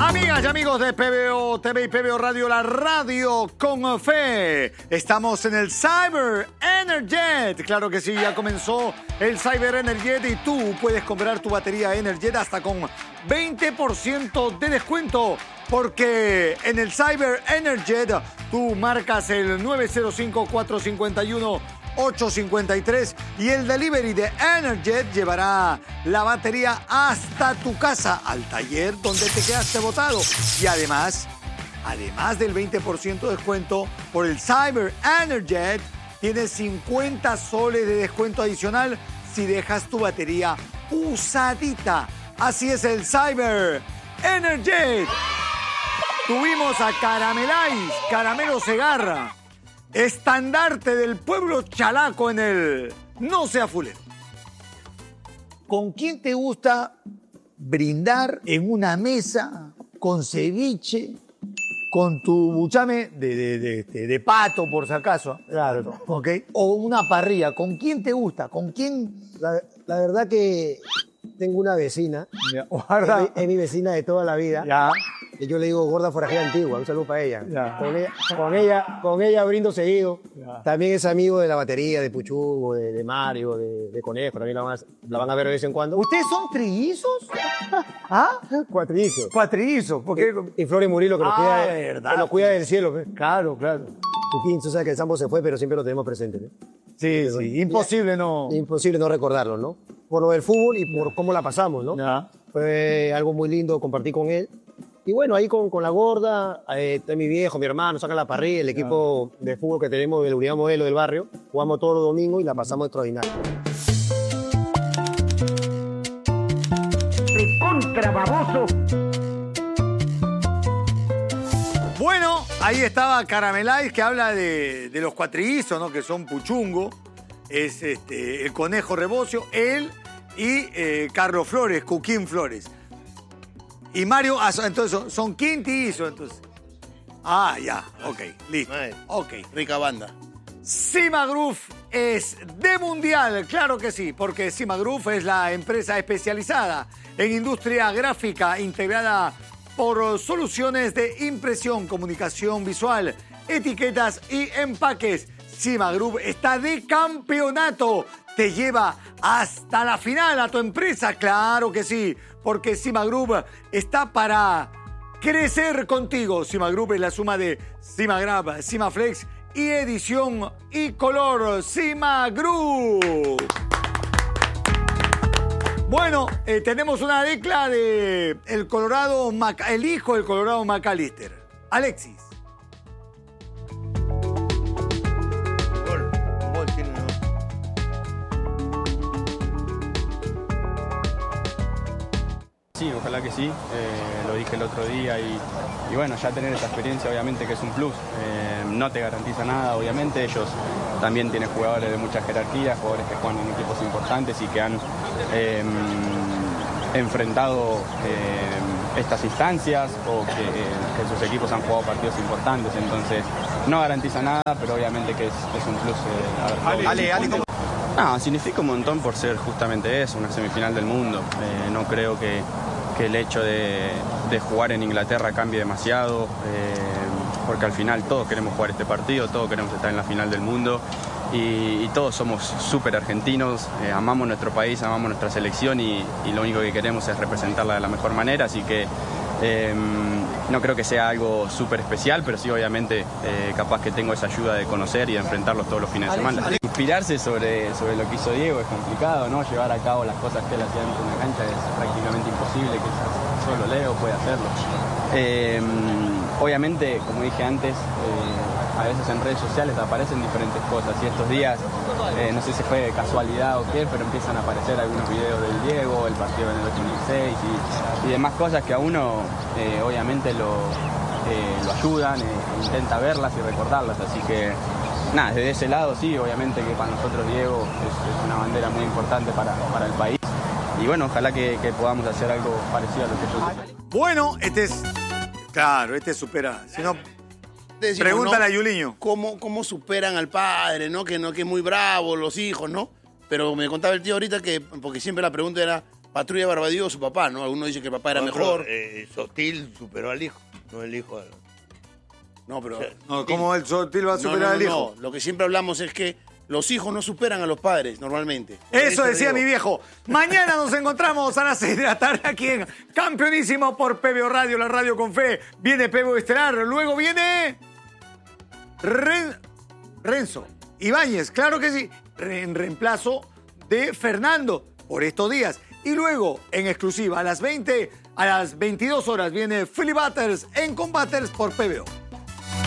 Amigas y amigos de PBO TV y PBO Radio, la radio con fe. Estamos en el Cyber Energet. Claro que sí, ya comenzó el Cyber Energet y tú puedes comprar tu batería Energet hasta con 20% de descuento. Porque en el Cyber Energet tú marcas el 905-451-853 y el delivery de Energet llevará la batería hasta tu casa, al taller donde te quedaste botado. Y además del 20% de descuento por el Cyber Energet, tienes 50 soles de descuento adicional si dejas tu batería usadita. Así es el Cyber Energet. Tuvimos a Caramelo Segarra, estandarte del pueblo chalaco en el No Sea Fulero. ¿Con quién te gusta brindar en una mesa con ceviche, con tu buchame de pato, por si acaso? Claro. ¿Ok? O una parrilla. ¿Con quién te gusta? ¿Con quién? La verdad que tengo una vecina. Ya, guarda. Es mi vecina de toda la vida. Ya. Y yo le digo gorda forajera antigua. Un saludo para ella. Ya. Con ella brindo seguido. Ya. También es amigo de la batería, de Puchungo, de Mario, de Conejo. También la van a ver de vez en cuando. ¿Ustedes son trillizos? ¿Ah? Cuatrillizos. Cuatrillizos. Porque... Y Flores Murillo que verdad. nos cuida del cielo. ¿Ves? Claro, claro. Puquín, tú sabes que el Sambo se fue, pero siempre lo tenemos presente. ¿Ves? Sí, sí. Imposible no... Imposible no recordarlo, ¿no? Por lo del fútbol y por cómo la pasamos, ¿no? Ya. Fue algo muy lindo compartir con él. Y bueno, ahí con la gorda, está mi viejo, mi hermano, sacan la parrilla, el equipo de fútbol que tenemos del Unidad Modelo del barrio. Jugamos todos los domingos y la pasamos extraordinario. ¡Recontra baboso! Bueno, ahí estaba Caramelais, que habla de los cuatrillizos, ¿no? Que son Puchungo, es el Conejo Rebocio, él y Carlos Flores, Cuquín Flores. Y Mario, entonces son quintillizos, entonces. Ah, ya, ok, listo. Ok. Rica banda. Cima Group es de mundial, claro que sí, porque Cima Group es la empresa especializada en industria gráfica integrada por soluciones de impresión, comunicación visual, etiquetas y empaques. Cima Group está de campeonato. Te lleva hasta la final a tu empresa, claro que sí, porque Cima Group está para crecer contigo. Cima Group es la suma de Cima Grab, Cima Flex y edición y color. Cima Group. Bueno, tenemos una decla de el hijo del Colorado McAllister, Alexis. Gol tiene, ¿no? Sí, ojalá que sí, lo dije el otro día y bueno, ya tener esta experiencia obviamente que es un plus, no te garantiza nada obviamente, ellos también tienen jugadores de mucha jerarquía, jugadores que juegan en equipos importantes y que han enfrentado estas instancias o que sus equipos han jugado partidos importantes, entonces no garantiza nada, pero obviamente que es un plus haber jugado. No, significa un montón por ser justamente eso, una semifinal del mundo. No creo que el hecho de jugar en Inglaterra cambie demasiado, porque al final todos queremos jugar este partido, todos queremos estar en la final del mundo y todos somos súper argentinos, amamos nuestro país, amamos nuestra selección y lo único que queremos es representarla de la mejor manera, así que no creo que sea algo súper especial, pero sí obviamente capaz que tengo esa ayuda de conocer y de enfrentarlos todos los fines de semana. Inspirarse sobre lo que hizo Diego es complicado, ¿no? Llevar a cabo las cosas que él hacía dentro de una cancha es prácticamente imposible, que solo Leo puede hacerlo. Obviamente, como dije antes, a veces en redes sociales aparecen diferentes cosas y estos días, no sé si fue de casualidad o qué, pero empiezan a aparecer algunos videos del Diego, el partido en el 2016 y demás cosas que a uno obviamente lo ayudan, intenta verlas y recordarlas, así que nada, desde ese lado sí, obviamente que para nosotros Diego es una bandera muy importante para el país y bueno, ojalá que podamos hacer algo parecido a lo que yo hice. Bueno, este supera, si no... Decimos, Pregúntale ¿no? a Yuliño. ¿Cómo superan al padre, ¿no? Que es muy bravo, los hijos, ¿no? Pero me contaba el tío ahorita que, porque siempre la pregunta era, Patrulla Barbadillo, su papá, ¿no? Algunos dicen que el papá era Otro, mejor. Sotil superó al hijo, no el hijo. No, pero... No, ¿cómo el Sotil va a superar al hijo? No, lo que siempre hablamos es que los hijos no superan a los padres normalmente. Eso decía mi viejo. Mañana nos encontramos a las 6 de la tarde aquí en Campeonísimo por PBO Radio, la radio con fe. Viene PBO Estelar, luego viene Renzo Ibáñez, claro que sí, en reemplazo de Fernando por estos días. Y luego, en exclusiva, a las 22 horas viene Philly Butters en Combaters por PBO.